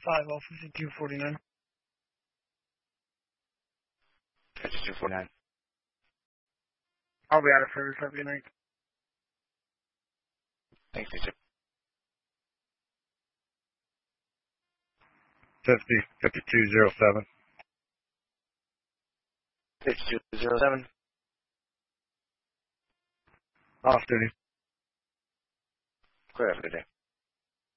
5249. 5249. I'll be out of service. Have a good night. Thanks, you too. 5207. 5207. Off duty. Clear, have a good day.